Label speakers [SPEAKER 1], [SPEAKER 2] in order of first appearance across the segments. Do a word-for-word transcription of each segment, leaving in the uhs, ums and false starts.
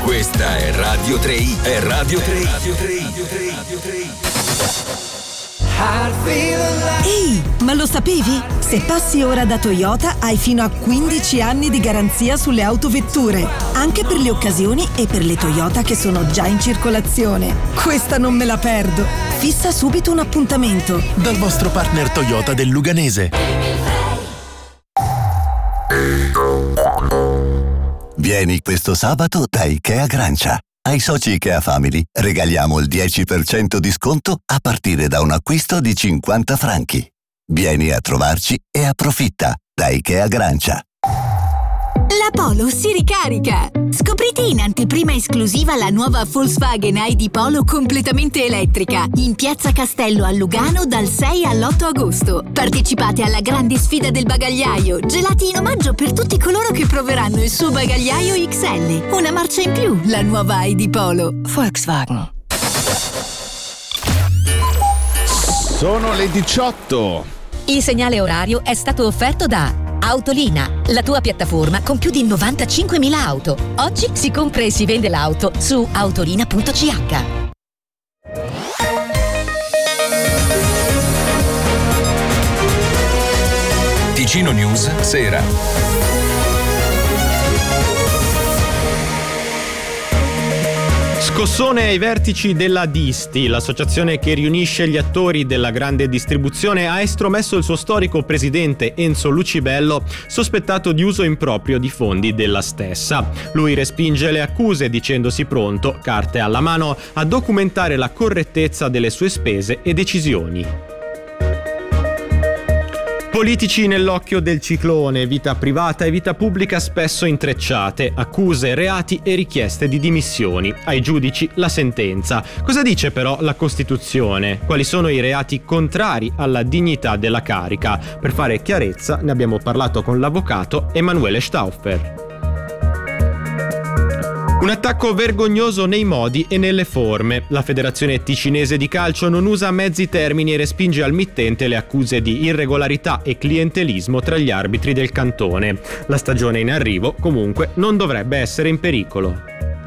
[SPEAKER 1] Questa è Radio tre i, è Radio tre i. Radio tre i, Radio tre i, Radio tre i.
[SPEAKER 2] Ehi, ma lo sapevi? Se passi ora da Toyota hai fino a quindici anni di garanzia sulle autovetture, anche per le occasioni e per le Toyota che sono già in circolazione. Questa non me la perdo. Fissa subito un appuntamento
[SPEAKER 3] dal vostro partner Toyota del Luganese.
[SPEAKER 4] Vieni questo sabato da Ikea Grancia. Ai soci Ikea Family regaliamo il dieci per cento di sconto a partire da un acquisto di cinquanta franchi. Vieni a trovarci e approfitta da Ikea Grancia.
[SPEAKER 5] La Polo si ricarica! Scoprite in anteprima esclusiva la nuova Volkswagen I D Polo completamente elettrica in Piazza Castello a Lugano dal sei all'otto agosto. Partecipate alla grande sfida del bagagliaio, gelati in omaggio per tutti coloro che proveranno il suo bagagliaio X L. Una marcia in più, la nuova I D Polo. Volkswagen.
[SPEAKER 6] Sono le diciotto.
[SPEAKER 7] Il segnale orario è stato offerto da Autolina, la tua piattaforma con più di novantacinquemila auto. Oggi si compra e si vende l'auto su autolina punto c h.
[SPEAKER 1] Ticino News Sera.
[SPEAKER 8] Scossone ai vertici della Disti, l'associazione che riunisce gli attori della grande distribuzione, ha estromesso il suo storico presidente Enzo Lucibello, sospettato di uso improprio di fondi della stessa. Lui respinge le accuse dicendosi pronto, carte alla mano, a documentare la correttezza delle sue spese e decisioni. Politici nell'occhio del ciclone, vita privata e vita pubblica spesso intrecciate, accuse, reati e richieste di dimissioni. Ai giudici la sentenza. Cosa dice però la Costituzione? Quali sono i reati contrari alla dignità della carica? Per fare chiarezza ne abbiamo parlato con l'avvocato Emanuele Stauffer. Un attacco vergognoso nei modi e nelle forme. La Federazione Ticinese di Calcio non usa mezzi termini e respinge al mittente le accuse di irregolarità e clientelismo tra gli arbitri del cantone. La stagione in arrivo, comunque, non dovrebbe essere in pericolo.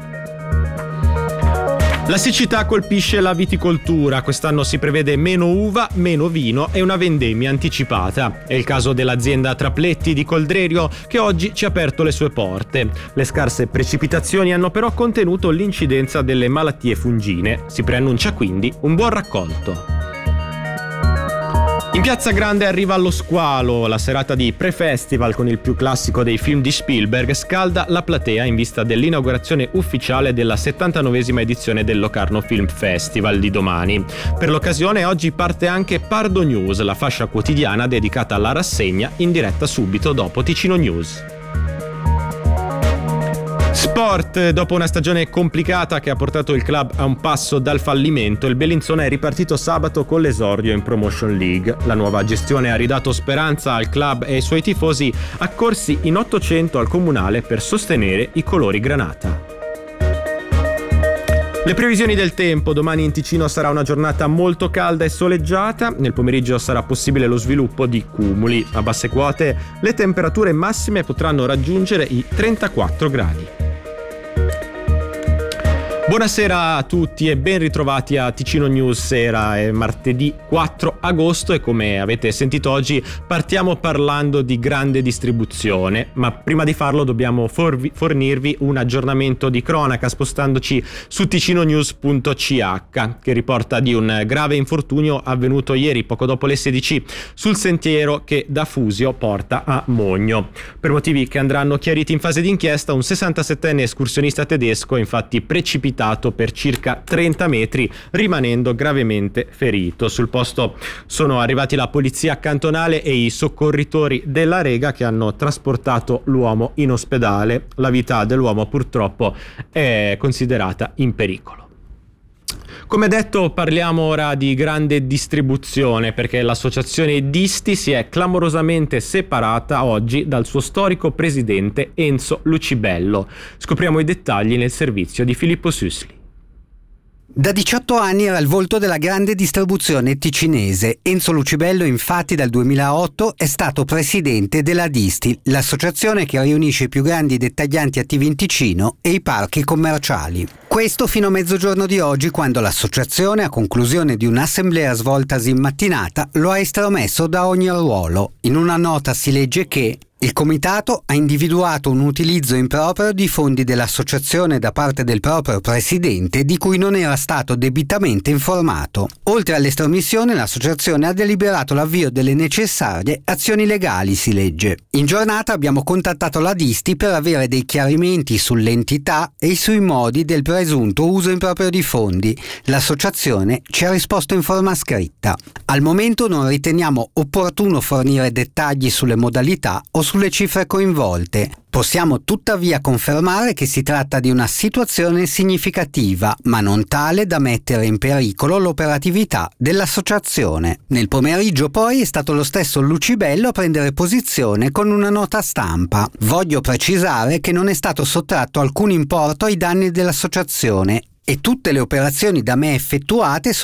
[SPEAKER 8] La siccità colpisce la viticoltura. Quest'anno si prevede meno uva, meno vino e una vendemmia anticipata. È il caso dell'azienda Trapletti di Coldrerio, che oggi ci ha aperto le sue porte. Le scarse precipitazioni hanno però contenuto l'incidenza delle malattie fungine. Si preannuncia quindi un buon raccolto. In Piazza Grande arriva Lo Squalo. La serata di pre-festival con il più classico dei film di Spielberg scalda la platea in vista dell'inaugurazione ufficiale della settantanovesima edizione del Locarno Film Festival di domani. Per l'occasione oggi parte anche Pardo News, la fascia quotidiana dedicata alla rassegna, in diretta subito dopo Ticino News. Sport. Dopo una stagione complicata che ha portato il club a un passo dal fallimento, il Bellinzona è ripartito sabato con l'esordio in Promotion League. La nuova gestione ha ridato speranza al club e ai suoi tifosi, accorsi in ottocento al comunale per sostenere i colori granata. Le previsioni del tempo: domani in Ticino sarà una giornata molto calda e soleggiata, nel pomeriggio sarà possibile lo sviluppo di cumuli. A basse quote le temperature massime potranno raggiungere i trentaquattro gradi. Buonasera a tutti e ben ritrovati a Ticino News Sera. È martedì quattro agosto e come avete sentito oggi partiamo parlando di grande distribuzione, ma prima di farlo dobbiamo forvi, fornirvi un aggiornamento di cronaca spostandoci su ticino news punto c h, che riporta di un grave infortunio avvenuto ieri poco dopo le sedici sul sentiero che da Fusio porta a Mogno. Per motivi che andranno chiariti in fase di inchiesta, un sessantasettenne escursionista tedesco è infatti precipitato per circa trenta metri, rimanendo gravemente ferito. Sul posto sono arrivati la polizia cantonale e i soccorritori della Rega che hanno trasportato l'uomo in ospedale. La vita dell'uomo purtroppo è considerata in pericolo. Come detto, parliamo ora di grande distribuzione perché l'associazione Disti si è clamorosamente separata oggi dal suo storico presidente Enzo Lucibello. Scopriamo i dettagli nel servizio di Filippo Susli.
[SPEAKER 9] Da diciotto anni era il volto della grande distribuzione ticinese. Enzo Lucibello, infatti, dal duemilaotto è stato presidente della Distil, l'associazione che riunisce i più grandi dettaglianti attivi in Ticino e i parchi commerciali. Questo fino a mezzogiorno di oggi, quando l'associazione, a conclusione di un'assemblea svoltasi in mattinata, lo ha estromesso da ogni ruolo. In una nota si legge che il comitato ha individuato un utilizzo improprio di fondi dell'associazione da parte del proprio presidente di cui non era stato debitamente informato. Oltre all'estromissione, l'associazione ha deliberato l'avvio delle necessarie azioni legali, si legge. In giornata abbiamo contattato la Disti per avere dei chiarimenti sull'entità e sui modi del presunto uso improprio di fondi. L'associazione ci ha risposto in forma scritta. Al momento non riteniamo opportuno fornire dettagli sulle modalità o sulle cifre coinvolte. Possiamo tuttavia confermare che si tratta di una situazione significativa, ma non tale da mettere in pericolo l'operatività dell'associazione. Nel pomeriggio poi è stato lo stesso Lucibello a prendere posizione con una nota stampa. Voglio precisare che non è stato sottratto alcun importo ai danni dell'associazione e tutte le operazioni da me effettuate sono